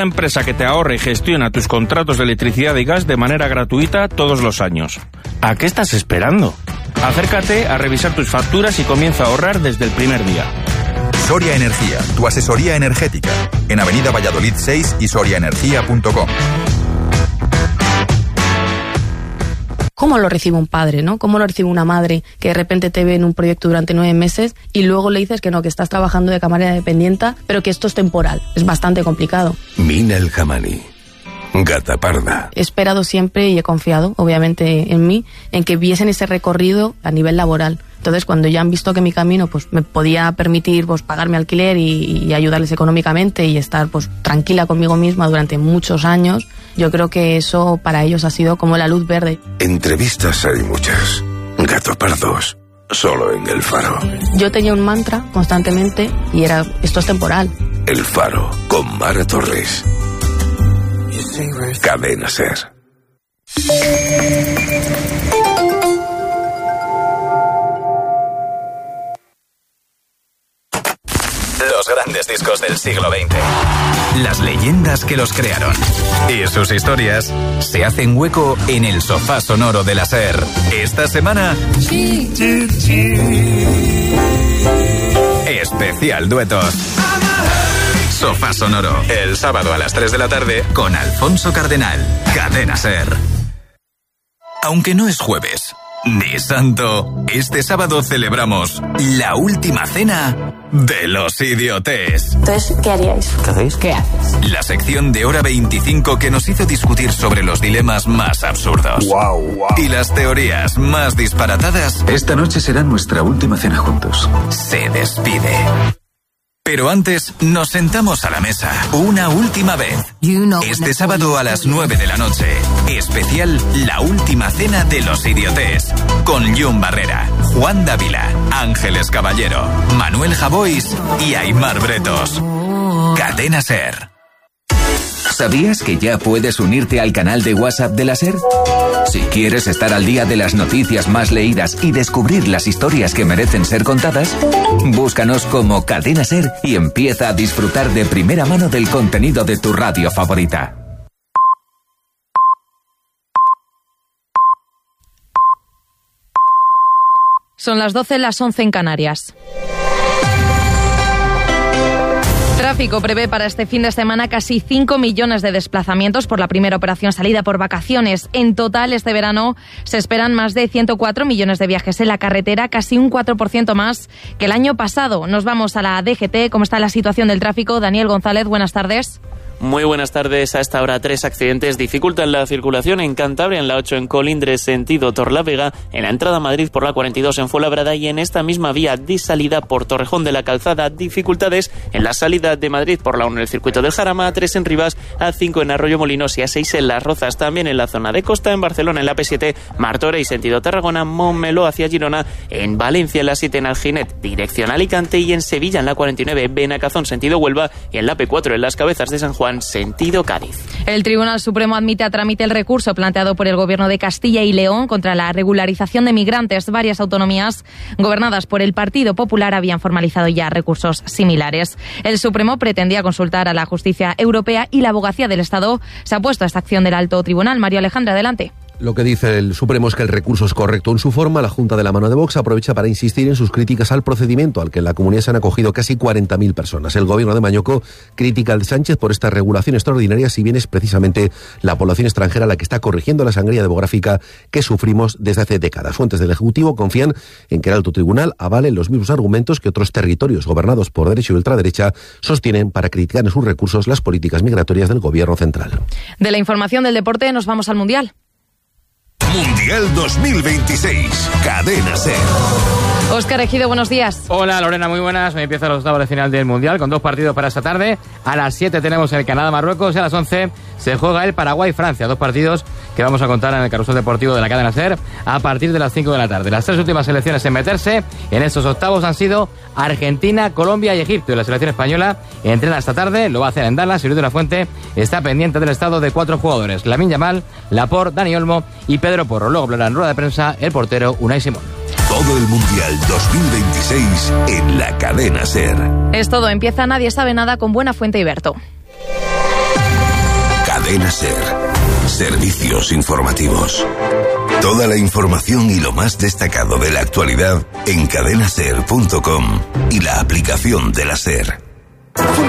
Empresa que te ahorra y gestiona tus contratos de electricidad y gas de manera gratuita todos los años. ¿A qué estás esperando? Acércate a revisar tus facturas y comienza a ahorrar desde el primer día. Soria Energía, tu asesoría energética. En Avenida Valladolid 6 y soriaenergia.com. ¿Cómo lo recibe un padre, no? ¿Cómo lo recibe una madre que de repente te ve en un proyecto durante 9 meses y luego le dices que no, que estás trabajando de camarera dependienta, pero que esto es temporal? Es bastante complicado. Mina El Hamani, gata parda. He esperado siempre y he confiado, obviamente, en mí, en que viesen ese recorrido a nivel laboral. Entonces, cuando ya han visto que mi camino pues me podía permitir pues pagarme alquiler y ayudarles económicamente y estar pues tranquila conmigo misma durante muchos años, yo creo que eso para ellos ha sido como la luz verde. Entrevistas hay muchas. Gato pardos, solo en El Faro. Yo tenía un mantra constantemente y era, esto es temporal. El Faro, con Mara Torres. Cadena SER. Los grandes discos del siglo XX. Las leyendas que los crearon. Y sus historias se hacen hueco en el sofá sonoro de la SER. Esta semana... Especial duetos. Sofá sonoro. El sábado a las 3 de la tarde con Alfonso Cardenal. Cadena SER. Aunque no es jueves ni santo, este sábado celebramos la última cena de Los Idiotes. Entonces, ¿qué haríais? ¿Qué hacéis? ¿Qué haces? La sección de Hora 25 que nos hizo discutir sobre los dilemas más absurdos. Wow. Y las teorías más disparatadas. Esta noche será nuestra última cena juntos. Se despide. Pero antes, nos sentamos a la mesa una última vez. Este sábado a las 9 de la noche. Especial La Última Cena de Los Idiotes. Con Jun Barrera, Juan Dávila, Ángeles Caballero, Manuel Javois y Aimar Bretos. Cadena SER. ¿Sabías que ya puedes unirte al canal de WhatsApp de la SER? Si quieres estar al día de las noticias más leídas y descubrir las historias que merecen ser contadas, búscanos como Cadena SER y empieza a disfrutar de primera mano del contenido de tu radio favorita. Son las 12, las 11 en Canarias. Tráfico prevé para este fin de semana casi 5 millones de desplazamientos por la primera operación salida por vacaciones. En total, este verano se esperan más de 104 millones de viajes en la carretera, casi un 4% más que el año pasado. Nos vamos a la DGT. ¿Cómo está la situación del tráfico? Daniel González, buenas tardes. Muy buenas tardes. A esta hora 3 accidentes dificultan la circulación en Cantabria, en la 8 en Colindres, sentido Torlavega, en la entrada a Madrid por la 42 en Fuenlabrada y en esta misma vía de salida por Torrejón de la Calzada. Dificultades en la salida de Madrid por la 1 en el circuito del Jarama, a 3 en Rivas, a 5 en Arroyo Molinos y a 6 en Las Rozas. También en la zona de costa, en Barcelona, en la P7, Martorell, sentido Tarragona, Montmeló hacia Girona, en Valencia, en la 7 en Alginet, dirección Alicante y en Sevilla, en la 49, Benacazón, sentido Huelva y en la P4, en Las Cabezas de San Juan, sentido Cádiz. El Tribunal Supremo admite a trámite el recurso planteado por el Gobierno de Castilla y León contra la regularización de migrantes. Varias autonomías gobernadas por el Partido Popular habían formalizado ya recursos similares. El Supremo pretendía consultar a la justicia europea y la abogacía del Estado se ha opuesto a esta acción del Alto Tribunal. María Alejandra, adelante. Lo que dice el Supremo es que el recurso es correcto en su forma. La Junta de la mano de Vox aprovecha para insistir en sus críticas al procedimiento al que en la comunidad se han acogido casi 40.000 personas. El gobierno de Mañoco critica al Sánchez por esta regulación extraordinaria, si bien es precisamente la población extranjera la que está corrigiendo la sangría demográfica que sufrimos desde hace décadas. Fuentes del Ejecutivo confían en que el Alto Tribunal avale los mismos argumentos que otros territorios gobernados por derecha y ultraderecha sostienen para criticar en sus recursos las políticas migratorias del gobierno central. De la información del deporte nos vamos al Mundial. Mundial 2026, Cadena SER. Óscar Ejido, buenos días. Hola Lorena, muy buenas. Me empiezan los octavos de final del Mundial con 2 partidos para esta tarde. A las 7 tenemos el Canadá-Marruecos y a las 11 se juega el Paraguay-Francia. 2 partidos que vamos a contar en el carrusel deportivo de la cadena SER a partir de las 5 de la tarde. Las 3 últimas selecciones en meterse en estos octavos han sido Argentina, Colombia y Egipto. Y la selección española entrena esta tarde, lo va a hacer en Dallas. Y Luis de la Fuente está pendiente del estado de 4 jugadores: Lamine Yamal, Laporte, Dani Olmo y Pedro Porro. Luego hablará en rueda de prensa el portero Unai Simón. Todo el Mundial 2026 en la cadena SER. Es todo, empieza Nadie Sabe Nada con Buena Fuente y Berto. Cadena SER. Servicios informativos. Toda la información y lo más destacado de la actualidad en cadenaser.com y la aplicación de la SER.